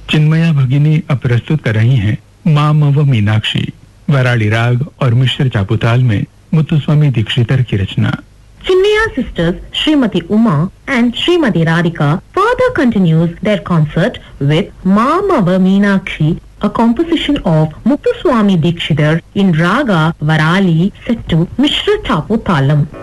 चिन्मया भगिनी अब प्रस्तुत कर रही हैं मामव मीनाक्षी, वराली राग और मिश्र चापुताल में मुत्तुस्वामी दीक्षितर की रचना। Chinmaya sisters Srimati Uma and Srimati Radhika further continues their concert with Mamava Meenakshi, a composition of Muthuswami Dikshitar in Raga Varali set to Mishra Chapu Talam.